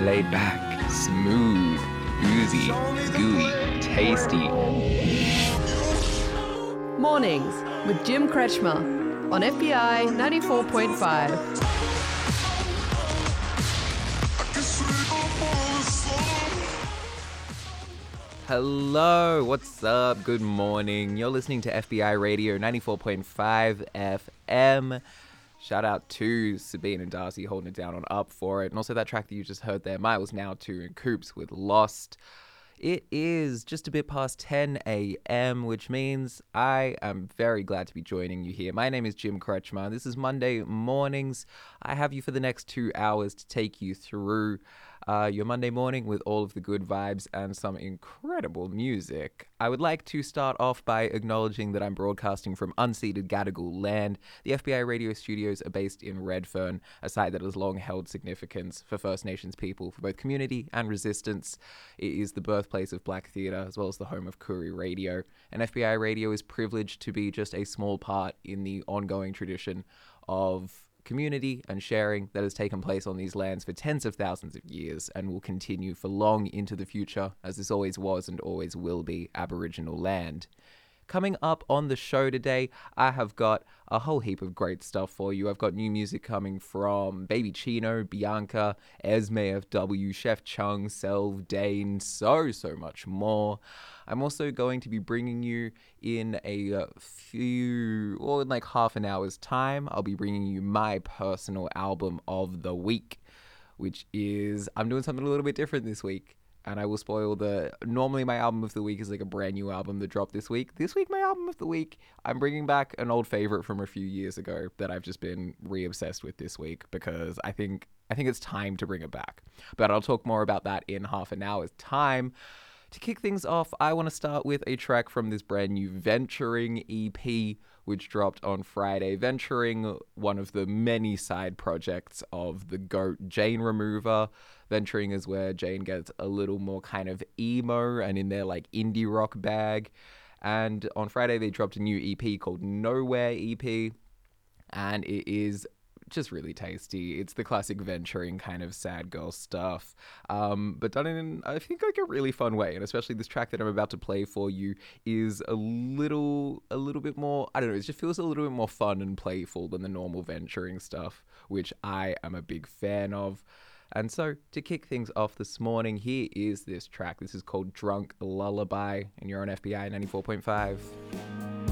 laid back, smooth, oozy, gooey, tasty. Mornings with Jim Kretschmer on FBI 94.5. Hello, what's up? Good morning. You're listening to FBI Radio 94.5 FM. Shout out to Sabine and Darcy holding it down on Up For It. And also that track that you just heard there, Miles Now 2 and Coops with Lost. It is just a bit past 10 a.m., which means I am very glad to be joining you here. My name is Jim Kretschmer. This is Monday mornings. I have you for the next 2 hours to take you through your Monday morning with all of the good vibes and some incredible music. I would like to start off by acknowledging that I'm broadcasting from unceded Gadigal land. The FBI radio studios are based in Redfern, a site that has long held significance for First Nations people for both community and resistance. It is the birthplace of Black theatre as well as the home of Koori Radio. And FBI Radio is privileged to be just a small part in the ongoing tradition of community and sharing that has taken place on these lands for tens of thousands of years and will continue for long into the future, as this always was and always will be Aboriginal land. Coming up on the show today, I have got a whole heap of great stuff for you. I've got new music coming from Baby Chino, Bianca, Esme FW, Chef Chung, Selv, Dane, so much more. I'm also going to be bringing you in in like half an hour's time, I'll be bringing you my personal album of the week, which is, I'm doing something a little bit different this week. And I will spoil normally my album of the week is like a brand new album that dropped this week. This week, my album of the week, I'm bringing back an old favorite from a few years ago that I've just been re-obsessed with this week because I think it's time to bring it back. But I'll talk more about that in half an hour's time. To kick things off, I want to start with a track from this brand new Venturing EP, which dropped on Friday. Venturing, one of the many side projects of the GOAT Jane Remover. Venturing is where Jane gets a little more kind of emo and in their like indie rock bag. And on Friday, they dropped a new EP called Nowhere EP, and it is just really tasty. It's the classic Venturing kind of sad girl stuff, but done in, I think, like a really fun way. And especially this track that I'm about to play for you is a little bit more, I don't know, it just feels a little bit more fun and playful than the normal Venturing stuff, which I am a big fan of. And so, to kick things off this morning, here is this track. This is called Drunk Lullaby, and you're on FBI 94.5.